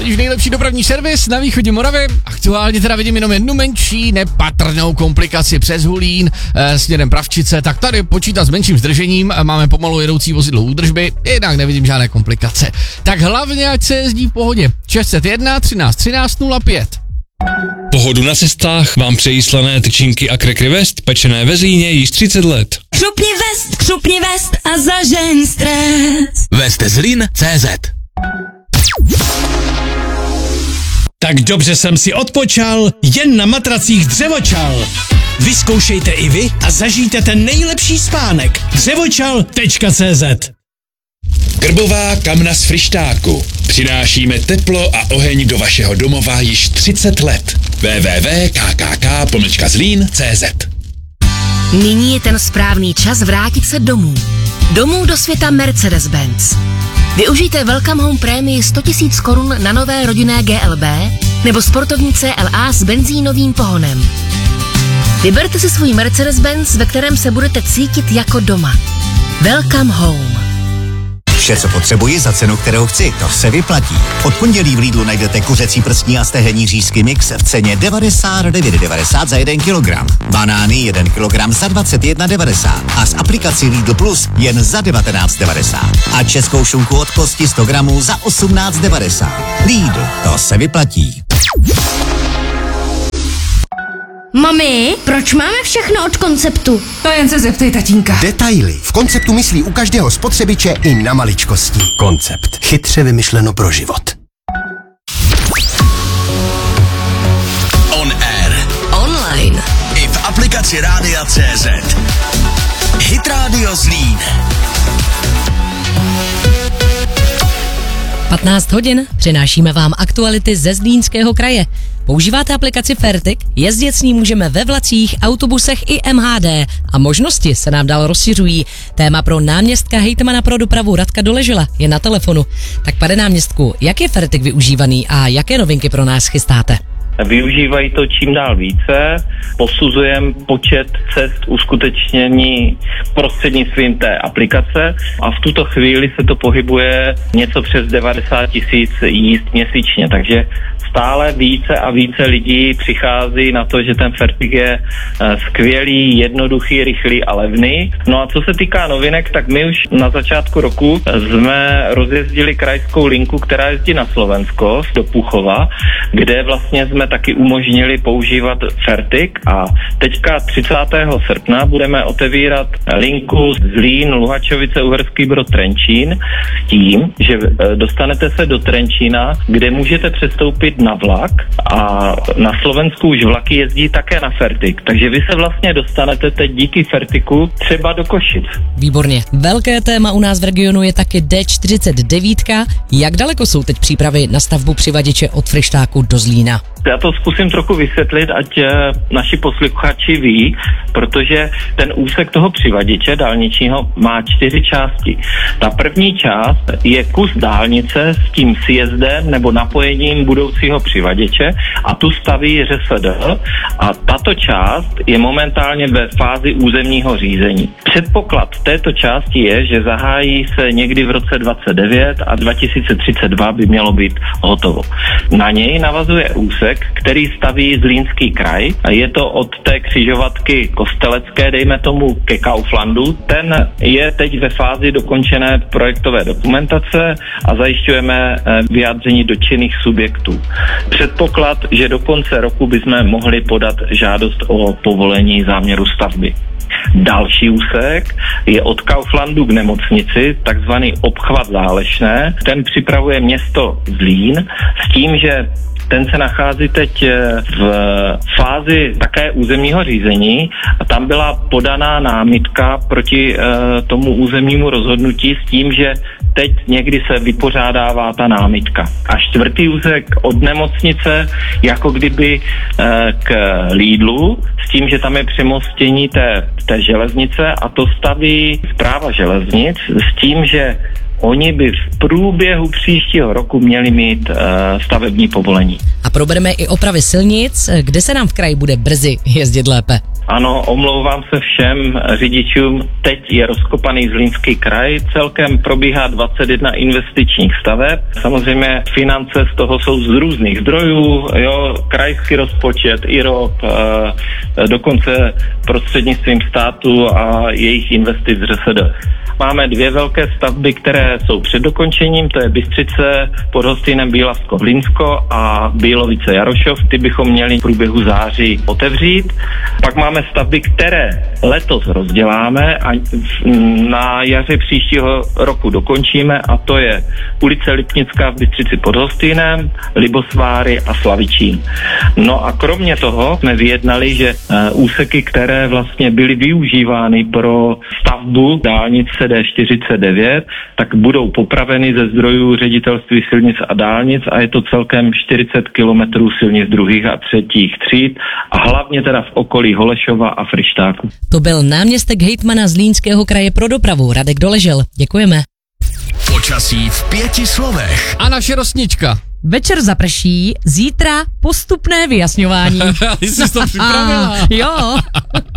Totiž nejlepší dopravní servis na východě Moravy. Aktuálně teda vidím jenom jednu menší nepatrnou komplikaci přes Hulín směrem Pravčice, tak tady počítá s menším zdržením, máme pomalu jedoucí vozidlo údržby, jinak nevidím žádné komplikace. Tak hlavně, ať se jezdí v pohodě. 601 13 13 05. Pohodu na cestách vám přejí slané tyčinky a Cracker West, pečené ve Zlíně již 30 let. Křupni vest a zažeň stres. Westzlin.cz. Tak dobře jsem si odpočal, jen na matracích Dřevočal. Vyzkoušejte i vy a zažijte ten nejlepší spánek. Dřevočal.cz. Grbová kamna z Fryštáku. Přinášíme teplo a oheň do vašeho domova již 30 let. www.kkk.zlin.cz. Nyní je ten správný čas vrátit se domů. Domů do světa Mercedes-Benz. Využijte Welcome Home prémii 100 000 korun na nové rodinné GLB nebo sportovní CLA s benzínovým pohonem. Vyberte si svůj Mercedes-Benz, ve kterém se budete cítit jako doma. Welcome Home. Vše, co potřebuji za cenu, kterou chci, to se vyplatí. Od pondělí v Lidlu najdete kuřecí prstní a stehenní řízky mix v ceně 99,90 za 1 kg. Banány 1 kg za 21,90 a s aplikací Lidl Plus jen za 19,90. A českou šunku od kosti 100 gramů za 18,90. Lidl, to se vyplatí. Mami, proč máme všechno od Konceptu? To jen se zeptej tatínka. Detaily. V Konceptu myslí u každého spotřebiče i na maličkosti. Koncept. Chytře vymyšleno pro život. On air. Online. I v aplikaci Rádia.cz. Hit Radio Zlín. 15 hodin přinášíme vám aktuality ze Zlínského kraje. Používáte aplikaci Fertik? Jezdit s ní můžeme ve vlacích, autobusech i MHD a možnosti se nám dál rozšiřují. Téma pro náměstka hejtmana pro dopravu Radka Doležela je na telefonu. Tak pane náměstku, jak je Fertik využívaný a jaké novinky pro nás chystáte? Využívají to čím dál více, posuzujeme počet cest uskutečnění prostřednictvím té aplikace a v tuto chvíli se to pohybuje něco přes 90 000 jízd měsíčně, takže stále více a více lidí přichází na to, že ten Fertik je skvělý, jednoduchý, rychlý a levný. No a co se týká novinek, tak my už na začátku roku jsme rozjezdili krajskou linku, která jezdí na Slovensko do Púchova, kde vlastně jsme taky umožnili používat Fertik a teďka 30. srpna budeme otevírat linku Zlín, Luhačovice, Uherský Brod, Trenčín s tím, že dostanete se do Trenčína, kde můžete přestoupit na vlak a na Slovensku už vlaky jezdí také na Fertik, takže vy se vlastně dostanete teď díky Fertiku třeba do Košic. Výborně. Velké téma u nás v regionu je taky D49. Jak daleko jsou teď přípravy na stavbu přivaděče od Fryštáku do Zlína? Já to zkusím trochu vysvětlit, ať naši posluchači ví, protože ten úsek toho přivaděče dálničního má 4 části. Ta první část je kus dálnice s tím sjezdem nebo napojením budoucího přivaděče a tu staví ŘSD a tato část je momentálně ve fázi územního řízení. Předpoklad této části je, že zahájí se někdy v roce 2029 a 2032 by mělo být hotovo. Na něj navazuje úsek, který staví Zlínský kraj. Je to od té křižovatky Kostelecké, dejme tomu, ke Kauflandu. Ten je teď ve fázi dokončené projektové dokumentace a zajišťujeme vyjádření dotčených subjektů. Předpoklad, že do konce roku bychom mohli podat žádost o povolení záměru stavby. Další úsek je od Kauflandu k nemocnici, takzvaný obchvat Zálešné. Ten připravuje město Zlín s tím, že ten se nachází teď v fázi také územního řízení a tam byla podaná námitka proti tomu územnímu rozhodnutí s tím, že teď někdy se vypořádává ta námitka. A 4. úsek od nemocnice jako kdyby k Lidlu s tím, že tam je přemostění té železnice a to staví Správa železnic s tím, že oni by v průběhu příštího roku měli mít stavební povolení. A probereme i opravy silnic, kde se nám v kraji bude brzy jezdit lépe. Ano, omlouvám se všem řidičům. Teď je rozkopaný Zlínský kraj. Celkem probíhá 21 investičních staveb. Samozřejmě finance z toho jsou z různých zdrojů, jo, krajský rozpočet, IROP, dokonce prostřednictvím státu a jejich investic ŘSD. Máme 2 velké stavby, které jsou před dokončením, to je Bystřice pod Hostýnem, Bílavsko, Hlinsko a Bílovice Jarošov. Ty bychom měli v průběhu září otevřít. Pak máme stavby, které letos rozděláme a na jaře příštího roku dokončíme, a to je ulice Lipnická v Bystřici pod Hostýnem, Libosváry a Slavičín. No a kromě toho jsme vyjednali, že úseky, které vlastně byly využívány pro stavbu dálnice D49, tak budou popraveny ze zdrojů Ředitelství silnic a dálnic a je to celkem 40 kilometrů silnic 2. a 3. tříd a hlavně teda v okolí Holešova a Fryštáku. To byl náměstek hejtmana Zlínského kraje pro dopravu Radek Doležel. Děkujeme. Počasí v 5 slovech. A naše rosnička. Večer zaprší, zítra postupné vyjasňování. Jsi to připravila? Jo.